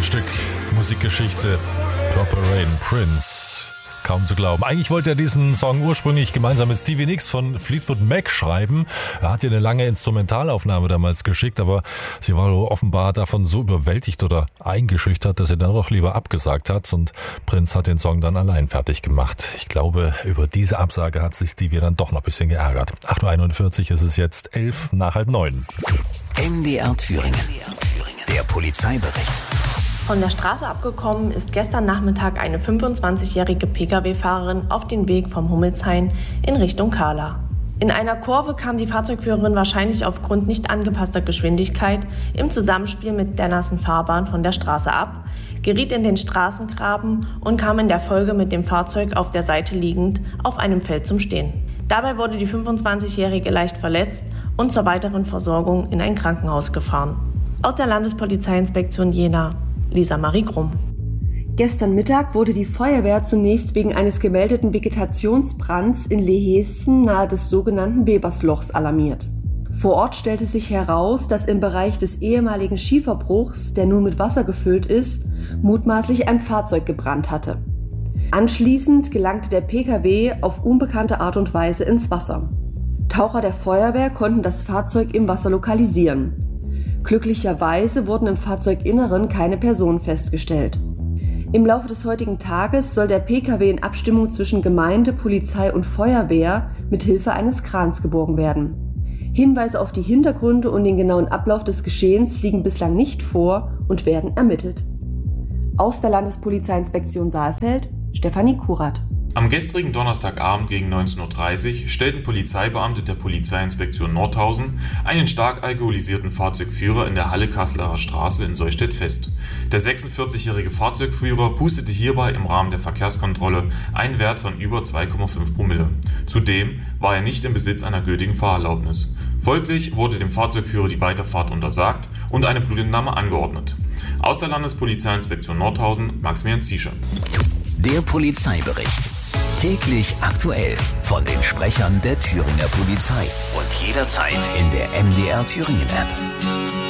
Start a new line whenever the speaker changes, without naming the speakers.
ein Stück Musikgeschichte. Purple Rain, Prince. Kaum zu glauben. Eigentlich wollte er diesen Song ursprünglich gemeinsam mit Stevie Nicks von Fleetwood Mac schreiben. Er hat ja eine lange Instrumentalaufnahme damals geschickt, aber sie war offenbar davon so überwältigt oder eingeschüchtert, dass er dann doch lieber abgesagt hat und Prince hat den Song dann allein fertig gemacht. Ich glaube, über diese Absage hat sich Stevie dann doch noch ein bisschen geärgert. 8.41 Uhr ist es jetzt 11 nach halb 9.
MDR Thüringen. Der Polizeibericht.
Von der Straße abgekommen ist gestern Nachmittag eine 25-jährige Pkw-Fahrerin auf den Weg vom Hummelshain in Richtung Kahla. In einer Kurve kam die Fahrzeugführerin wahrscheinlich aufgrund nicht angepasster Geschwindigkeit im Zusammenspiel mit der nassen Fahrbahn von der Straße ab, geriet in den Straßengraben und kam in der Folge mit dem Fahrzeug auf der Seite liegend auf einem Feld zum Stehen. Dabei wurde die 25-jährige leicht verletzt und zur weiteren Versorgung in ein Krankenhaus gefahren. Aus der Landespolizeiinspektion Jena, Lisa Marie Grumm.
Gestern Mittag wurde die Feuerwehr zunächst wegen eines gemeldeten Vegetationsbrands in Lehessen nahe des sogenannten Weberslochs alarmiert. Vor Ort stellte sich heraus, dass im Bereich des ehemaligen Schieferbruchs, der nun mit Wasser gefüllt ist, mutmaßlich ein Fahrzeug gebrannt hatte. Anschließend gelangte der Pkw auf unbekannte Art und Weise ins Wasser. Taucher der Feuerwehr konnten das Fahrzeug im Wasser lokalisieren. Glücklicherweise wurden im Fahrzeuginneren keine Personen festgestellt. Im Laufe des heutigen Tages soll der Pkw in Abstimmung zwischen Gemeinde, Polizei und Feuerwehr mit Hilfe eines Krans geborgen werden. Hinweise auf die Hintergründe und den genauen Ablauf des Geschehens liegen bislang nicht vor und werden ermittelt. Aus der Landespolizeiinspektion Saalfeld, Stefanie Kurat.
Am gestrigen Donnerstagabend gegen 19.30 Uhr stellten Polizeibeamte der Polizeiinspektion Nordhausen einen stark alkoholisierten Fahrzeugführer in der Halle-Kasseler Straße in Seustedt fest. Der 46-jährige Fahrzeugführer pustete hierbei im Rahmen der Verkehrskontrolle einen Wert von über 2,5 Promille. Zudem war er nicht im Besitz einer gültigen Fahrerlaubnis. Folglich wurde dem Fahrzeugführer die Weiterfahrt untersagt und eine Blutentnahme angeordnet. Aus der Landespolizeiinspektion Nordhausen, Maximilian Ziescher.
Der Polizeibericht. Täglich aktuell von den Sprechern der Thüringer Polizei und jederzeit in der MDR Thüringen App.